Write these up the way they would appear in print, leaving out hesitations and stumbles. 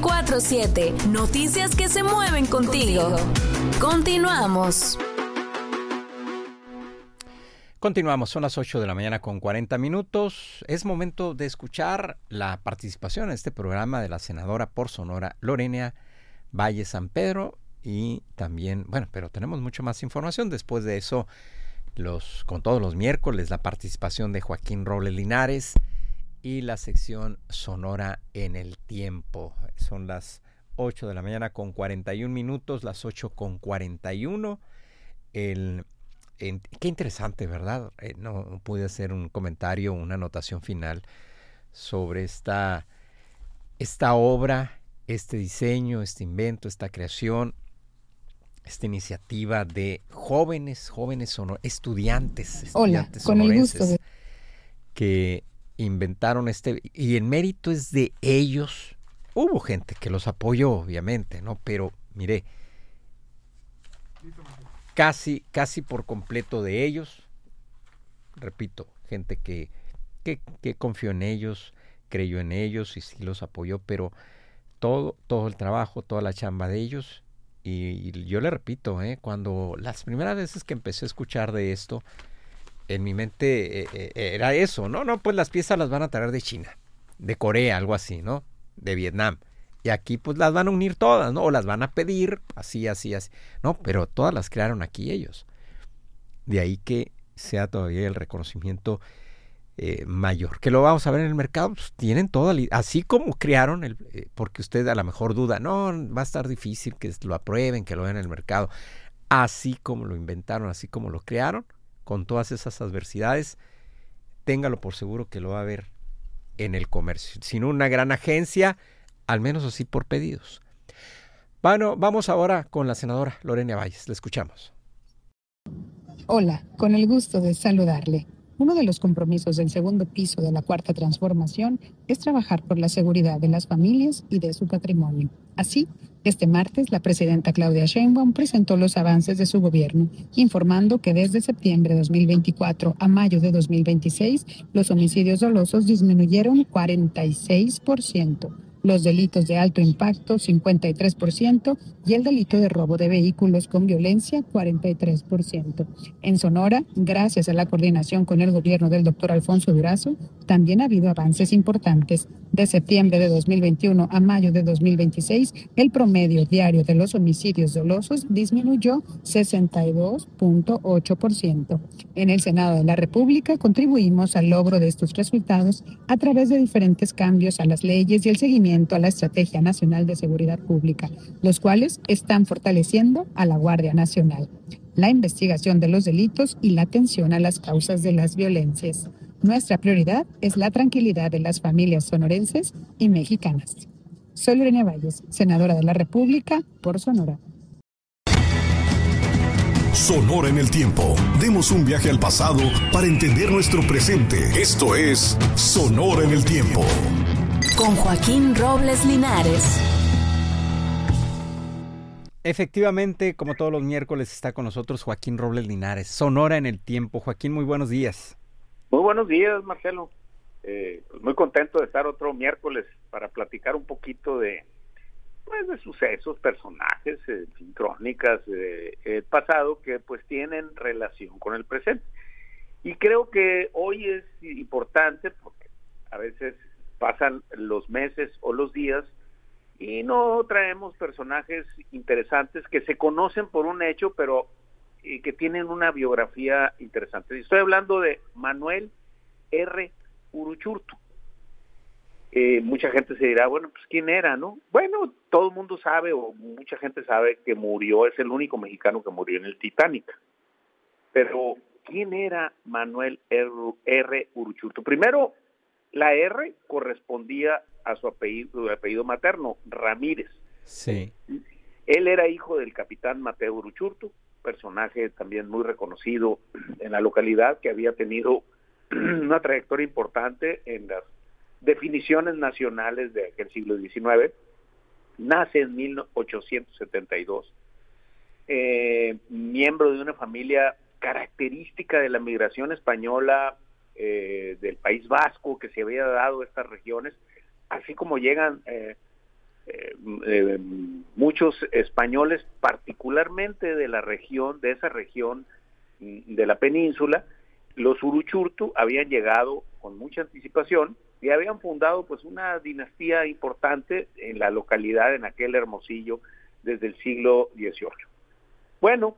24/7. Noticias que se mueven contigo. Continuamos. Continuamos, son las 8 de la mañana con 40 minutos. Es momento de escuchar la participación en este programa de la senadora por Sonora, Lorena Valle San Pedro. Y también, bueno, pero tenemos mucho más información. Después de eso, con todos los miércoles, la participación de Joaquín Robles Linares y la sección Sonora en el Tiempo. Son las 8 de la mañana con 41 minutos, las 8 con 41. Qué interesante, ¿verdad? No pude hacer un comentario, una anotación final sobre esta obra, este diseño, este invento, esta creación, esta iniciativa de jóvenes estudiantes sonorenses que inventaron y el mérito es de ellos. Hubo gente que los apoyó, obviamente, ¿no? Pero, mire, casi por completo de ellos, repito, gente que confió en ellos, creyó en ellos y sí los apoyó, pero todo el trabajo, toda la chamba de ellos, y yo le repito, cuando las primeras veces que empecé a escuchar de esto, en mi mente era eso, no, pues las piezas las van a traer de China, de Corea, algo así, ¿no? De Vietnam. Y aquí pues las van a unir todas, ¿no? O las van a pedir, así. No, pero todas las crearon aquí ellos. De ahí que sea todavía el reconocimiento mayor. Que lo vamos a ver en el mercado, pues tienen toda, así como crearon, porque usted a lo mejor duda, no, va a estar difícil que lo aprueben, que lo vean en el mercado. Así como lo inventaron, así como lo crearon, con todas esas adversidades, téngalo por seguro que lo va a ver en el comercio. Sin una gran agencia, al menos así por pedidos. Bueno, vamos ahora con la senadora Lorena Valles. La escuchamos. Hola, con el gusto de saludarle. Uno de los compromisos del segundo piso de la Cuarta Transformación es trabajar por la seguridad de las familias y de su patrimonio. Así, este martes, la presidenta Claudia Sheinbaum presentó los avances de su gobierno, informando que desde septiembre de 2024 a mayo de 2026, los homicidios dolosos disminuyeron 46%. Los delitos de alto impacto, 53%, y el delito de robo de vehículos con violencia, 43%. En Sonora, gracias a la coordinación con el gobierno del doctor Alfonso Durazo, también ha habido avances importantes. De septiembre de 2021 a mayo de 2026, el promedio diario de los homicidios dolosos disminuyó 62.8%. En el Senado de la República contribuimos al logro de estos resultados a través de diferentes cambios a las leyes y el seguimiento a la Estrategia Nacional de Seguridad Pública, los cuales están fortaleciendo a la Guardia Nacional, la investigación de los delitos y la atención a las causas de las violencias. Nuestra prioridad es la tranquilidad de las familias sonorenses y mexicanas. Soy Lorena Valles, senadora de la República por Sonora. Sonora en el tiempo. Demos un viaje al pasado para entender nuestro presente. Esto es Sonora en el tiempo. Con Joaquín Robles Linares. Efectivamente, como todos los miércoles, está con nosotros Joaquín Robles Linares, Sonora en el Tiempo. Joaquín, muy buenos días. Muy buenos días, Marcelo. Pues muy contento de estar otro miércoles para platicar un poquito de sucesos, personajes, crónicas del pasado que pues tienen relación con el presente. Y creo que hoy es importante porque a veces pasan los meses o los días y no traemos personajes interesantes que se conocen por un hecho, pero que tienen una biografía interesante. Estoy hablando de Manuel R. Uruchurtu. Mucha gente se dirá, bueno, pues ¿quién era, no? Bueno, todo el mundo sabe, o mucha gente sabe que murió, es el único mexicano que murió en el Titanic. Pero, ¿quién era Manuel R. Uruchurtu? Primero, la R correspondía a su apellido materno, Ramírez. Sí. Él era hijo del capitán Mateo Uruchurtu, personaje también muy reconocido en la localidad, que había tenido una trayectoria importante en las definiciones nacionales de aquel siglo XIX. Nace en 1872, miembro de una familia característica de la migración española del País Vasco, que se había dado a estas regiones, así como llegan muchos españoles, particularmente de esa región de la península, los Uruchurtu habían llegado con mucha anticipación y habían fundado pues una dinastía importante en la localidad, en aquel Hermosillo, desde el siglo XVIII. Bueno,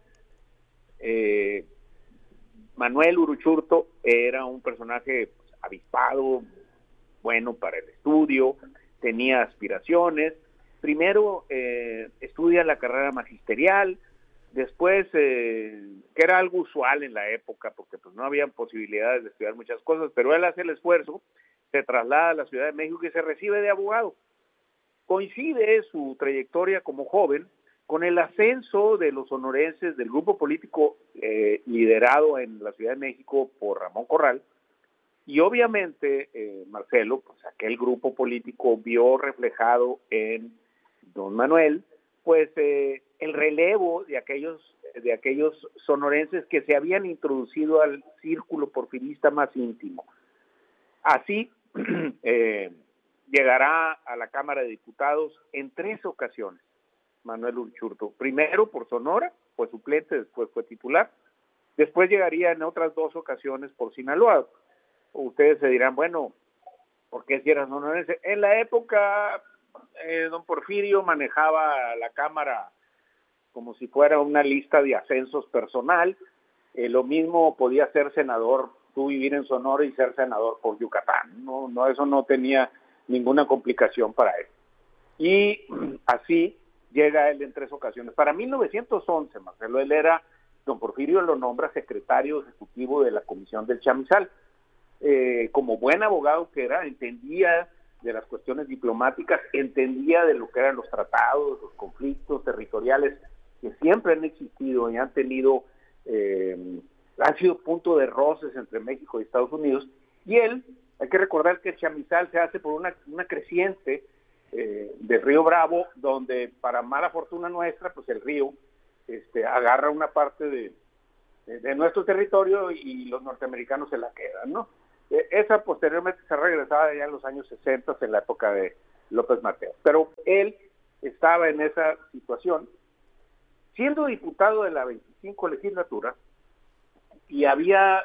Manuel Uruchurtu era un personaje pues, avispado, bueno para el estudio, tenía aspiraciones. Primero estudia la carrera magisterial, después, que era algo usual en la época, porque pues no había posibilidades de estudiar muchas cosas, pero él hace el esfuerzo, se traslada a la Ciudad de México y se recibe de abogado. Coincide su trayectoria como joven con el ascenso de los sonorenses del grupo político liderado en la Ciudad de México por Ramón Corral, y obviamente, Marcelo, pues aquel grupo político vio reflejado en don Manuel, pues el relevo de aquellos sonorenses que se habían introducido al círculo porfirista más íntimo. Así, llegará a la Cámara de Diputados en 3 ocasiones, Manuel Uruchurtu. Primero por Sonora, fue suplente, después fue titular. Después llegaría en otras 2 ocasiones por Sinaloa. Ustedes se dirán, bueno, ¿por qué si era sonorense? En la época, don Porfirio manejaba la Cámara como si fuera una lista de ascensos personal. Lo mismo podía ser senador, tú vivir en Sonora y ser senador por Yucatán. No, eso no tenía ninguna complicación para él. Y así llega él en 3 ocasiones. Para 1911, Marcelo, don Porfirio lo nombra secretario ejecutivo de la Comisión del Chamizal. Como buen abogado que era, entendía de las cuestiones diplomáticas, entendía de lo que eran los tratados, los conflictos territoriales que siempre han existido y han sido punto de roces entre México y Estados Unidos. Y él, hay que recordar que el Chamizal se hace por una creciente del río Bravo, donde para mala fortuna nuestra, pues el río agarra una parte de nuestro territorio y los norteamericanos se la quedan, ¿no? Esa posteriormente se regresaba ya en los años 60, en la época de López Mateos. Pero él estaba en esa situación, siendo diputado de la 25 legislatura, y ya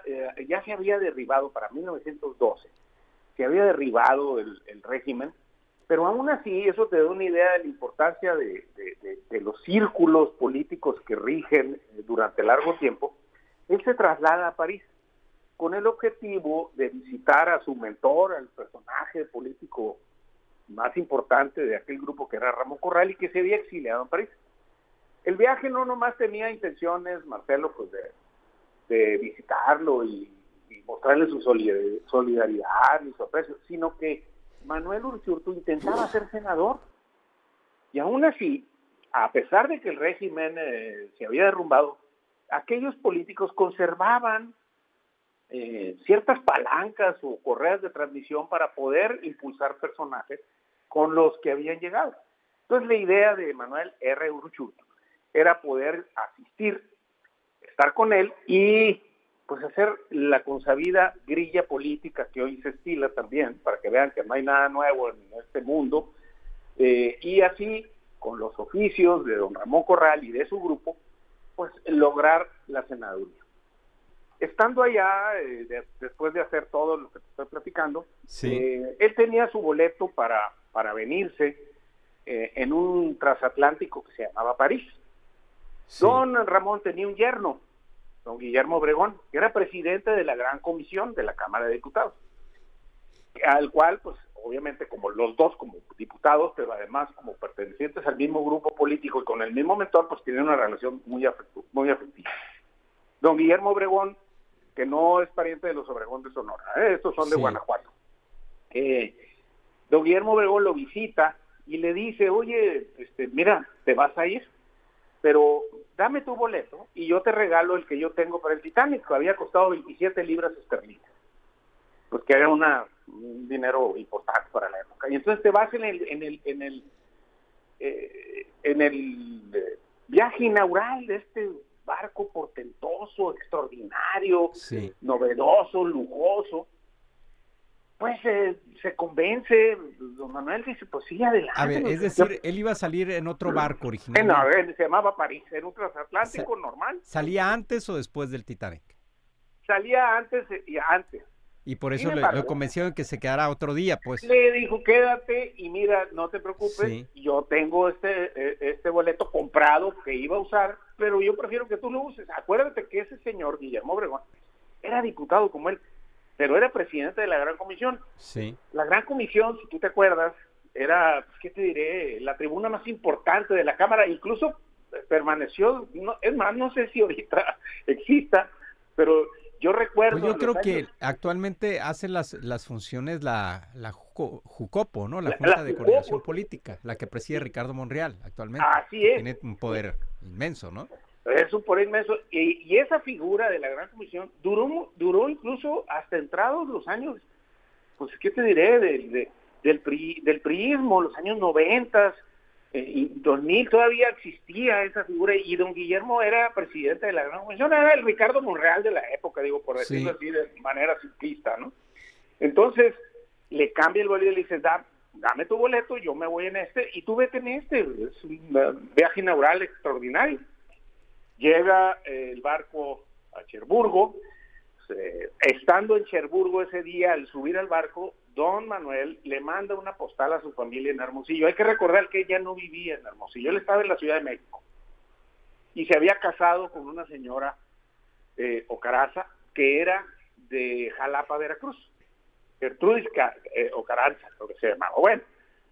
se había derribado, para 1912, se había derribado el régimen, pero aún así eso te da una idea de la importancia de los círculos políticos que rigen durante largo tiempo. Él se traslada a París con el objetivo de visitar a su mentor, al personaje político más importante de aquel grupo que era Ramón Corral y que se había exiliado en París. El viaje no nomás tenía intenciones, Marcelo, pues de visitarlo y mostrarle su solidaridad y su aprecio, sino que Manuel Uruchurtu intentaba ser senador. Y aún así, a pesar de que el régimen se había derrumbado, aquellos políticos conservaban ciertas palancas o correas de transmisión para poder impulsar personajes con los que habían llegado. Entonces la idea de Manuel R. Uruchurtu era poder asistir, estar con él y pues hacer la consabida grilla política que hoy se estila también, para que vean que no hay nada nuevo en este mundo, y así con los oficios de don Ramón Corral y de su grupo, pues lograr la senaduría. Estando allá, después de hacer todo lo que te estoy platicando, sí, él tenía su boleto para venirse en un transatlántico que se llamaba París. Sí. Don Ramón tenía un yerno, don Guillermo Obregón, que era presidente de la Gran Comisión de la Cámara de Diputados, al cual, pues, obviamente, como los dos como diputados, pero además como pertenecientes al mismo grupo político y con el mismo mentor, pues tienen una relación muy afectiva. Don Guillermo Obregón, que no es pariente de los Obregón de Sonora, estos son de Guanajuato. Don Guillermo Obregón lo visita y le dice, oye, mira, te vas a ir, pero dame tu boleto y yo te regalo el que yo tengo para el Titanic, que había costado 27 libras esterlinas, pues que era un dinero importante para la época. Y entonces te vas en el viaje inaugural de este barco portentoso, extraordinario, sí, novedoso, lujoso. pues se convence, don Manuel dice, pues sí, adelante. A ver, es decir, él iba a salir en otro barco originalmente. No, se llamaba París, era un transatlántico normal. ¿Salía antes o después del Titanic? Salía antes y antes. Y por eso lo convenció de que se quedara otro día, pues. Le dijo, quédate y mira, no te preocupes, yo tengo este boleto comprado que iba a usar, pero yo prefiero que tú lo uses. Acuérdate que ese señor, Guillermo Obregón, era diputado como él, pero era presidente de la Gran Comisión. Sí. La Gran Comisión, si tú te acuerdas, era, pues, ¿qué te diré?, la tribuna más importante de la Cámara, incluso permaneció, es más, no sé si ahorita exista, pero yo recuerdo... Pues yo creo que actualmente hace las funciones la Jucopo, ¿no? La Junta de Coordinación Política, la que preside Ricardo Monreal actualmente. Así es. Tiene un poder inmenso, ¿no? Es un poder inmenso. Y esa figura de la Gran Comisión duró incluso hasta entrados los años, pues, ¿qué te diré? Del priismo, los años 90, y 2000 todavía existía esa figura, y don Guillermo era presidente de la Gran Comisión, era el Ricardo Monreal de la época, digo, por decirlo así, de manera simplista, ¿no? Entonces, le cambia el boleto y le dice, dame tu boleto, yo me voy en este, y tú vete en este, es un viaje inaugural extraordinario. Llega el barco a Cherburgo, estando en Cherburgo ese día, al subir al barco, don Manuel le manda una postal a su familia en Hermosillo. Hay que recordar que ella no vivía en Hermosillo, él estaba en la Ciudad de México y se había casado con una señora Ocaraza, que era de Jalapa, Veracruz, Gertrudis Ocaranza, lo que se llamaba. Bueno,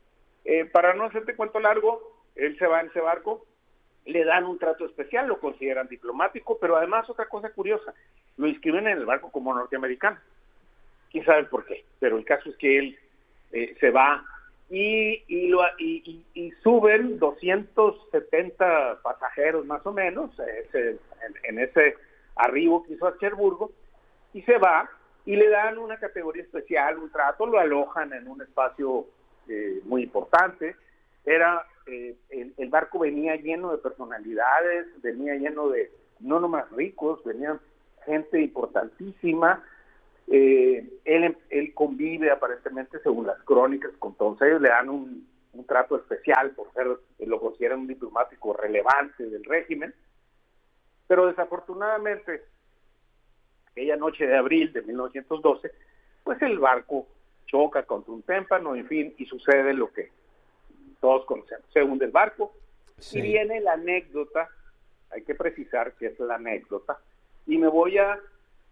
para no hacerte cuento largo, él se va en ese barco, le dan un trato especial, lo consideran diplomático, pero además otra cosa curiosa, lo inscriben en el barco como norteamericano. Quién sabe por qué, pero el caso es que él se va y suben 270 pasajeros más o menos en ese arribo que hizo a Cherburgo, y se va y le dan una categoría especial, un trato, lo alojan en un espacio muy importante. Era el barco venía lleno de personalidades, venía lleno de no nomás ricos, venían gente importantísima. Él convive aparentemente, según las crónicas, con todos ellos, le dan un trato especial por ser, lo consideran un diplomático relevante del régimen, pero desafortunadamente aquella noche de abril de 1912, pues el barco choca contra un témpano, en fin, y sucede lo que todos conocemos, se hunde el barco, y viene la anécdota, hay que precisar que es la anécdota, y me voy a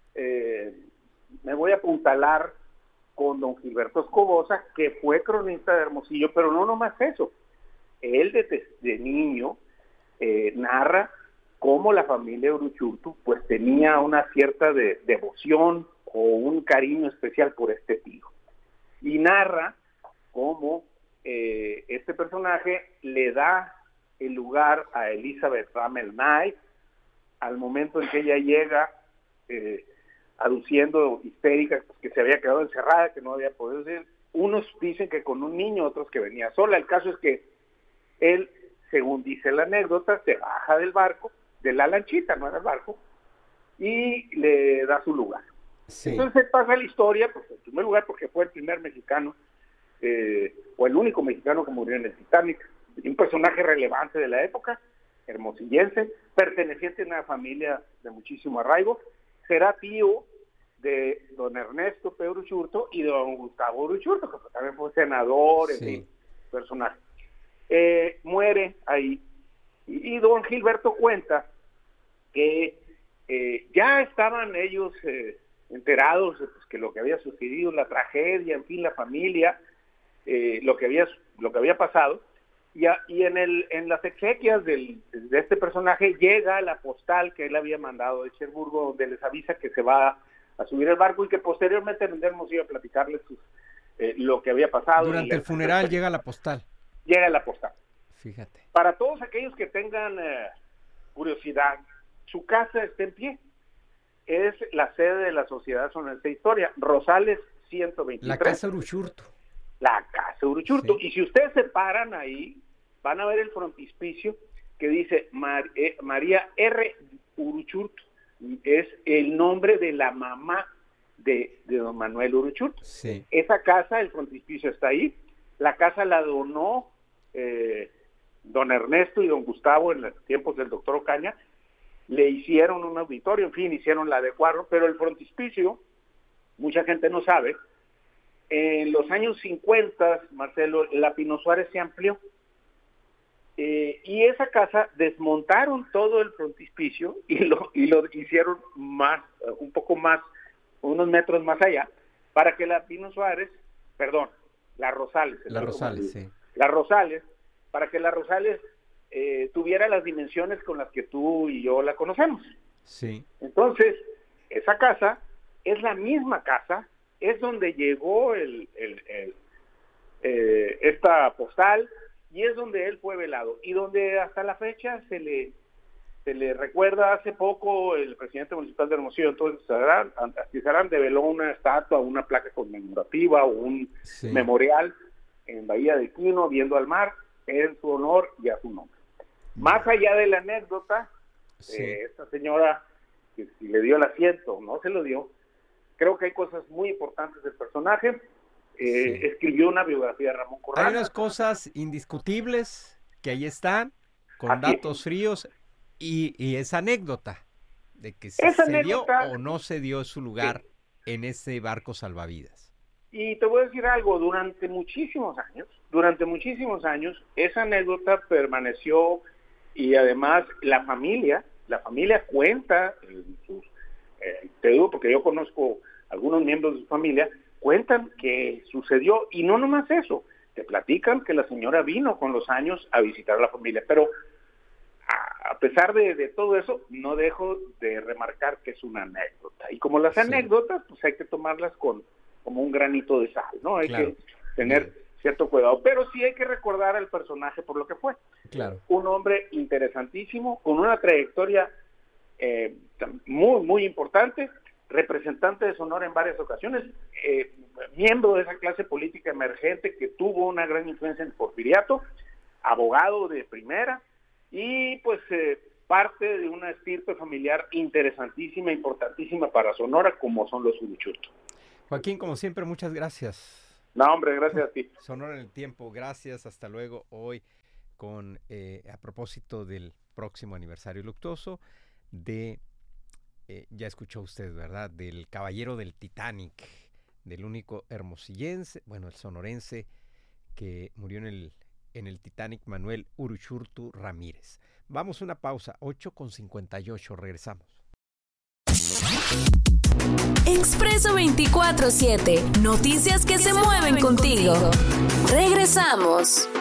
apuntalar con don Gilberto Escobosa, que fue cronista de Hermosillo, pero no nomás eso. Él de niño narra cómo la familia Uruchurtu pues tenía una cierta devoción o un cariño especial por este tío. Y narra cómo este personaje le da el lugar a Elizabeth Ramel Knight al momento en que ella llega aduciendo histérica, pues, que se había quedado encerrada, que no había podido ir. Unos dicen que con un niño, otros que venía sola. El caso es que él, según dice la anécdota, se baja del barco, de la lanchita, no era el barco, y le da su lugar. Sí. Entonces se pasa la historia, pues, en primer lugar porque fue el primer mexicano, o el único mexicano que murió en el Titanic, un personaje relevante de la época, hermosillense, perteneciente a una familia de muchísimo arraigo. Será tío de don Ernesto P. Uruchurtu y de don Gustavo Uruchurtu, que también fue senador, en fin, personaje. Muere ahí. Y don Gilberto cuenta que ya estaban ellos enterados de pues, que lo que había sucedido, la tragedia, en fin, la familia, lo que había pasado, y en las exequias de este personaje llega la postal que él había mandado de Cherburgo, donde les avisa que se va a subir al barco y que posteriormente vendremos a platicarles lo que había pasado. Durante el funeral llega la postal. Llega la postal. Fíjate. Para todos aquellos que tengan curiosidad, su casa está en pie. Es la sede de la Sociedad Sonorense de Historia, Rosales 123. La Casa Uruchurtu. La Casa Uruchurtu. Sí. Y si ustedes se paran ahí, van a ver el frontispicio que dice María R. Uruchurtu. Es el nombre de la mamá de don Manuel Uruchurtu. Sí. Esa casa, el frontispicio está ahí. La casa la donó don Ernesto y don Gustavo en los tiempos del doctor Ocaña. Le hicieron un auditorio, en fin, hicieron la adecuaron, pero el frontispicio, mucha gente no sabe, en los años 50, Marcelo, la Pino Suárez se amplió. Y esa casa desmontaron todo el frontispicio y lo hicieron más, un poco más, unos metros más allá, para que la Pino Suárez, perdón, la Rosales. La Rosales, sí. La Rosales, para que la Rosales tuviera las dimensiones con las que tú y yo la conocemos. Sí. Entonces, esa casa es la misma casa, es donde llegó esta postal, y es donde él fue velado, y donde hasta la fecha se le recuerda. Hace poco el presidente municipal de Hermosillo, entonces Astizarán, develó una estatua, una placa conmemorativa o un memorial en Bahía de Quino, viendo al mar, en su honor y a su nombre. Más allá de la anécdota, esta señora, que si le dio el asiento o no se lo dio, creo que hay cosas muy importantes del personaje. Escribió una biografía de Ramón Corral. Hay unas cosas indiscutibles que ahí están, con datos fríos, y esa anécdota de que si se dio o no se dio su lugar en ese barco salvavidas. Y te voy a decir algo, durante muchísimos años, esa anécdota permaneció, y además la familia cuenta, te digo porque yo conozco algunos miembros de su familia, cuentan que sucedió, y no nomás eso, te platican que la señora vino con los años a visitar a la familia, pero a pesar de todo eso, no dejo de remarcar que es una anécdota, y como las anécdotas, pues hay que tomarlas como un granito de sal, ¿no? Hay que tener cierto cuidado, pero sí hay que recordar al personaje por lo que fue. Claro. Un hombre interesantísimo, con una trayectoria muy, muy importante, representante de Sonora en varias ocasiones, miembro de esa clase política emergente que tuvo una gran influencia en el porfiriato, abogado de primera, y pues parte de una estirpe familiar interesantísima, importantísima para Sonora, como son los Uruchurtu. Joaquín, como siempre, muchas gracias. No, hombre, gracias a ti. Sonora en el tiempo, gracias, hasta luego. Hoy con a propósito del próximo aniversario luctuoso de, ya escuchó usted, ¿verdad?, del caballero del Titanic, del único hermosillense, bueno, el sonorense que murió en el Titanic, Manuel Uruchurtu Ramírez. Vamos a una pausa, 8:58, regresamos. Expreso 24/7, noticias que se mueven contigo. Regresamos.